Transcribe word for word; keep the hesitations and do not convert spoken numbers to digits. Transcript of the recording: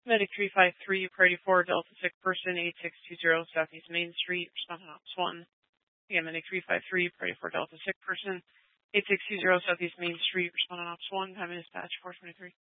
Medic three five three, priority four, Delta sick person, eight six two zero Southeast Main Street, responding Ops one. Again, Medic three five three, priority four, Delta sick person, eight six two zero Southeast Main Street, responding Ops one. Time is dispatch four twenty-three.